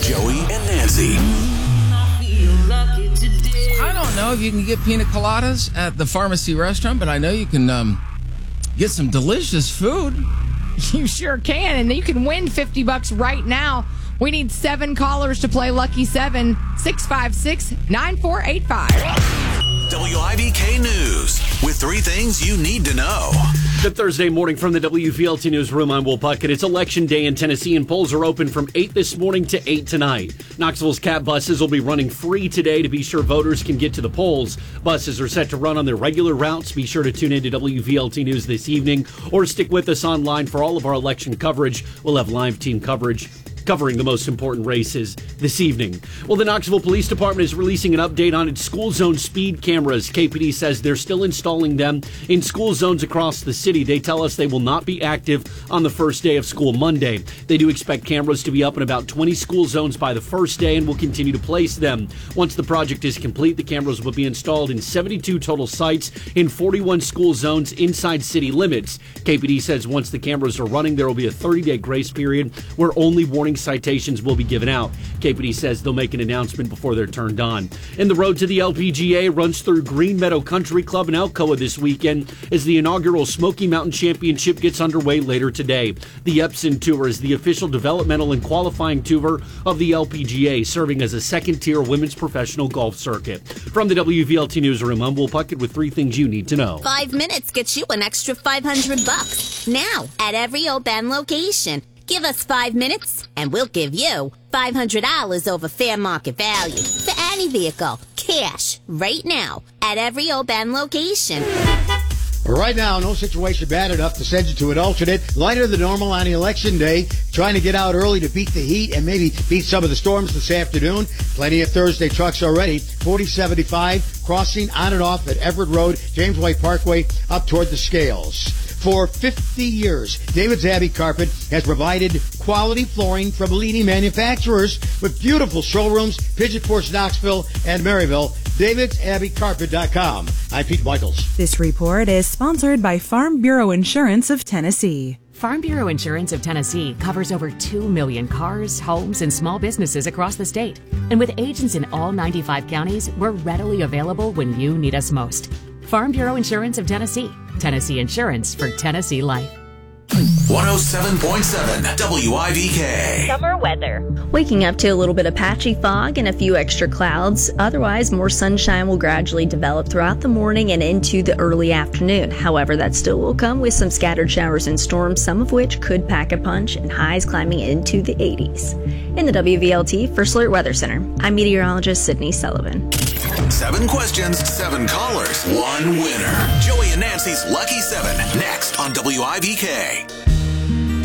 Joey and Nancy. I don't know if you can get pina coladas at the Pharmacy restaurant, but I know you can get some delicious food. You sure can, and you can win $50 right now. We need 7 callers to play Lucky 7, 656-9485. WIVK News with 3 things you need to know. Good Thursday morning from the WVLT Newsroom. I'm Will Puckett. It's Election Day in Tennessee, and polls are open from 8 this morning to 8 tonight. Knoxville's CAT buses will be running free today to be sure voters can get to the polls. Buses are set to run on their regular routes. Be sure to tune in to WVLT News this evening or stick with us online for all of our election coverage. We'll have live team coverage covering the most important races this evening. Well, the Knoxville Police Department is releasing an update on its school zone speed cameras. KPD says they're still installing them in school zones across the city. They tell us they will not be active on the first day of school Monday. They do expect cameras to be up in about 20 school zones by the first day and will continue to place them. Once the project is complete, the cameras will be installed in 72 total sites in 41 school zones inside city limits. KPD says once the cameras are running, there will be a 30-day grace period where only warning citations will be given out. KPD says they'll make an announcement before they're turned on. And the road to the LPGA runs through Green Meadow Country Club in Alcoa this weekend as the inaugural Smoky Mountain Championship gets underway later today. The Epson Tour is the official developmental and qualifying tour of the LPGA, serving as a second-tier women's professional golf circuit. From the WVLT Newsroom, I'm Will Puckett with 3 things you need to know. 5 minutes gets you an extra $500 now at every Oban location. Give us 5 minutes, and we'll give you $500 over fair market value for any vehicle. Cash, right now, at every Oban location. Right now, no situation bad enough to send you to an alternate lighter than normal on election day. Trying to get out early to beat the heat and maybe beat some of the storms this afternoon. Plenty of Thursday trucks already. 4075 crossing on and off at Everett Road, James White Parkway, up toward the Scales. For 50 years, David's Abbey Carpet has provided quality flooring from leading manufacturers with beautiful showrooms, Pigeon Forge, Knoxville, and Maryville. David'sAbbeyCarpet.com. I'm Pete Michaels. This report is sponsored by Farm Bureau Insurance of Tennessee. Farm Bureau Insurance of Tennessee covers over 2 million cars, homes, and small businesses across the state. And with agents in all 95 counties, we're readily available when you need us most. Farm Bureau Insurance of Tennessee. Tennessee Insurance for Tennessee Life. 107.7 WIVK. Summer weather. Waking up to a little bit of patchy fog and a few extra clouds. Otherwise, more sunshine will gradually develop throughout the morning and into the early afternoon. However, that still will come with some scattered showers and storms, some of which could pack a punch, and highs climbing into the 80s. In the WVLT First Alert Weather Center, I'm meteorologist Sydney Sullivan. 7 questions, 7 callers, 1 winner. Joey and Nancy's Lucky 7, next on WIVK.